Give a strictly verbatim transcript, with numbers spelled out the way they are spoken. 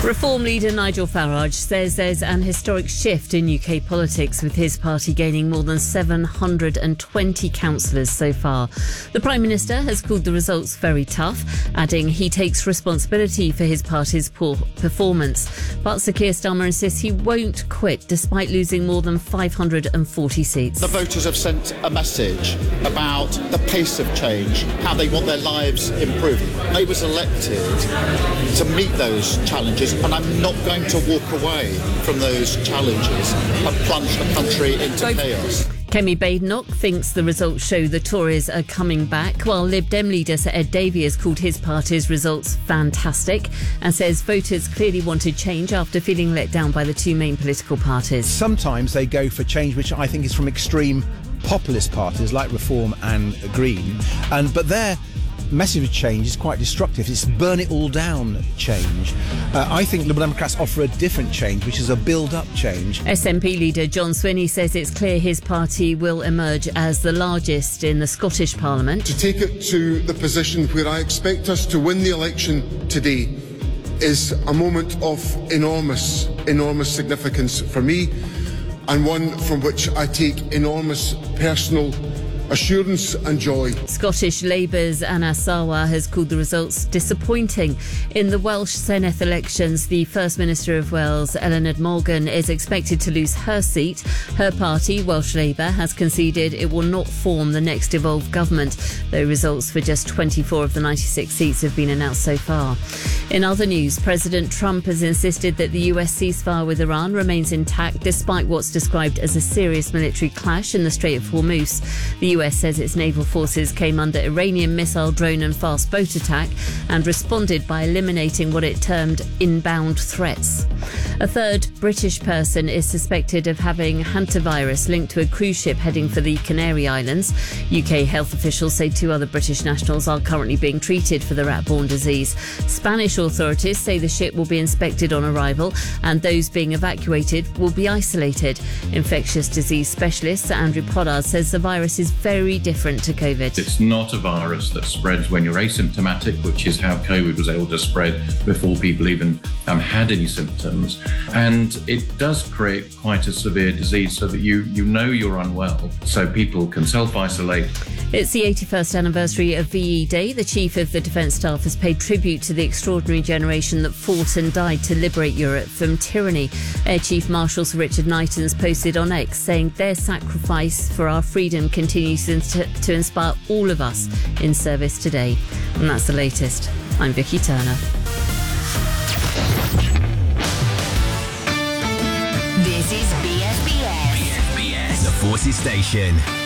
Reform leader Nigel Farage says there's an historic shift in U K politics, with his party gaining more than seven hundred twenty councillors so far. The Prime Minister has called the results very tough, adding he takes responsibility for his party's poor performance. But Sir Keir Starmer insists he won't quit despite losing more than five hundred forty seats. The voters have sent a message about the pace of change, how they want their lives improved. I was elected to meet those challenges, and I'm not going to walk away from those challenges and plunge the country into chaos. Kemi Badenoch thinks the results show the Tories are coming back, while Lib Dem leader Sir Ed Davey has called his party's results fantastic and says voters clearly wanted change after feeling let down by the two main political parties. Sometimes they go for change which I think is from extreme populist parties like Reform and Green, and but their message of change is quite destructive. It's burn it all down change. Uh, I think Liberal Democrats offer a different change, which is a build-up change. S N P leader John Swinney says it's clear his party will emerge as the largest in the Scottish Parliament. To take it to the position where I expect us to win the election today is a moment of enormous, enormous significance for me, and one from which I take enormous personal assurance and joy. Scottish Labour's Anna Sarwar has called the results disappointing. In the Welsh Senedd elections, the First Minister of Wales, Eluned Morgan, is expected to lose her seat. Her party, Welsh Labour, has conceded it will not form the next devolved government, though results for just twenty-four of the ninety-six seats have been announced so far. In other news, President Trump has insisted that the U S ceasefire with Iran remains intact despite what's described as a serious military clash in the Strait of Hormuz. The U S says its naval forces came under Iranian missile, drone and fast boat attack and responded by eliminating what it termed inbound threats. A third British person is suspected of having hantavirus linked to a cruise ship heading for the Canary Islands. U K health officials say two other British nationals are currently being treated for the rat-borne disease. Spanish authorities say the ship will be inspected on arrival and those being evacuated will be isolated. Infectious disease specialist Sir Andrew Pollard says the virus is very different to COVID. It's not a virus that spreads when you're asymptomatic, which is how COVID was able to spread before people even um, had any symptoms. And it does create quite a severe disease so that you, you know you're unwell, so people can self-isolate. It's the eighty-first anniversary of V E Day. The Chief of the Defence Staff has paid tribute to the extraordinary generation that fought and died to liberate Europe from tyranny. Air Chief Marshal Sir Richard Knightons posted on X saying their sacrifice for our freedom continues to, to inspire all of us in service today. And that's the latest. I'm Vicky Turner. This is B S B S. B S B S, the Forces Station.